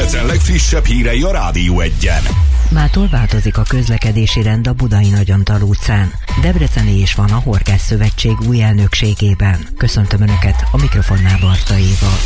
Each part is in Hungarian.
Debrecen legfrissebb hírei a Rádió 1-en. Mától változik a közlekedési rend a Budai Nagyantal utcán. Debreceni is van a Horgász Szövetség új elnökségében. Köszöntöm Önöket, a mikrofonnál Barta Éva.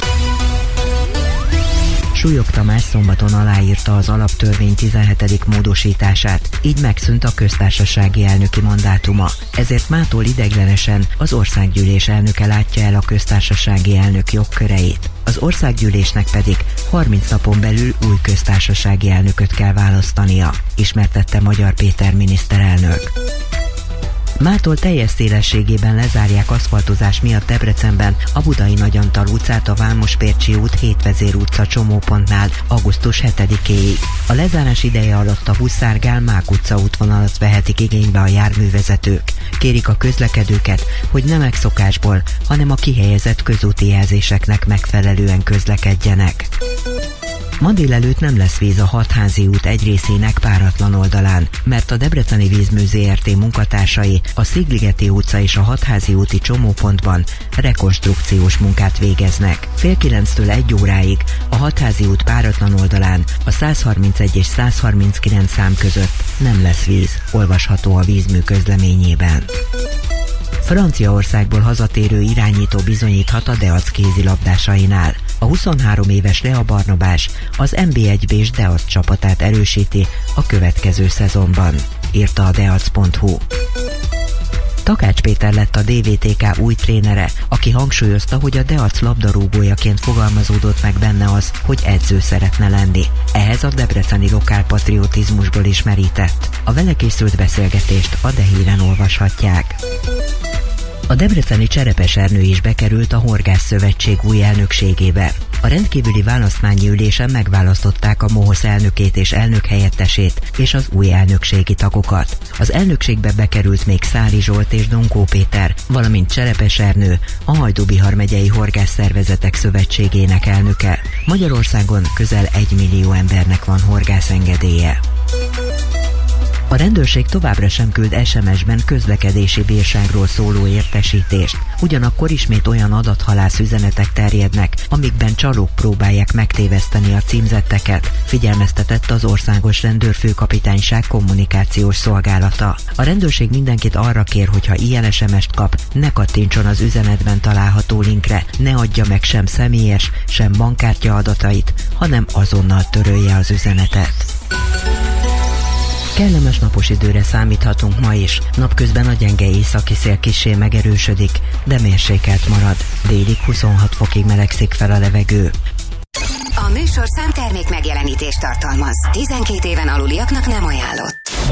Súlyog Tamás szombaton aláírta az alaptörvény 17. módosítását, így megszűnt a köztársasági elnöki mandátuma. Ezért mától ideiglenesen az országgyűlés elnöke látja el a köztársasági elnök jogköreit. Az országgyűlésnek pedig 30 napon belül új köztársasági elnököt kell választania, ismertette Magyar Péter miniszterelnök. Mától teljes szélességében lezárják aszfaltozás miatt Debrecenben a Budai Nagyantal utcát a Vámospércsi út 7 Vezér utca csomópontnál augusztus 7-éig. A lezárás ideje alatt a Huszár-Gál-Mák utca útvonalat vehetik igénybe a járművezetők. Kérik a közlekedőket, hogy nem megszokásból, hanem a kihelyezett közúti jelzéseknek megfelelően közlekedjenek. Ma délelőtt nem lesz víz a Hatházi út egy részének páratlan oldalán, mert a Debreceni Vízmű Zrt. Munkatársai a Szigligeti utca és a Hatházi úti csomópontban rekonstrukciós munkát végeznek. Fél 9-től 1 óráig a Hatházi út páratlan oldalán a 131 és 139 szám között nem lesz víz, olvasható a vízmű közleményében. Franciaországból hazatérő irányító bizonyíthat a Deac kézilabdásainál. A 23 éves Rea Barnabás az NB1-B-s Deac csapatát erősíti a következő szezonban, írta a deac.hu. Takács Péter lett a DVTK új trénere, aki hangsúlyozta, hogy a Deac labdarúgójaként fogalmazódott meg benne az, hogy edző szeretne lenni. Ehhez a debreceni lokálpatriotizmusból is merített. A vele készült beszélgetést a De Híren olvashatják. A debreceni Cserepesernő is bekerült a Horgász Szövetség új elnökségébe. A rendkívüli választmányi ülésen megválasztották a MOHOSZ elnökét és elnökhelyettesét és az új elnökségi tagokat. Az elnökségbe bekerült még Szári Zsolt és Donkó Péter, valamint Cserepesernő, a Hajdú-Bihar megyei Horgászszervezetek Szövetségének elnöke. Magyarországon közel 1 millió embernek van horgászengedélye. A rendőrség továbbra sem küld SMS-ben közlekedési bírságról szóló értesítést. Ugyanakkor ismét olyan adathalász üzenetek terjednek, amikben csalók próbálják megtéveszteni a címzetteket, figyelmeztetett az Országos Rendőrfőkapitányság kommunikációs szolgálata. A rendőrség mindenkit arra kér, hogyha ilyen SMS-t kap, ne kattintson az üzenetben található linkre, ne adja meg sem személyes, sem bankkártya adatait, hanem azonnal törölje az üzenetet. Kellemes napos időre számíthatunk ma is. Napközben a gyenge északi szél kissé megerősödik, de mérsékelt marad. Délig 26 fokig melegszik fel a levegő. A műsorszám termék megjelenítést tartalmaz. 12 éven aluliaknak nem ajánlott.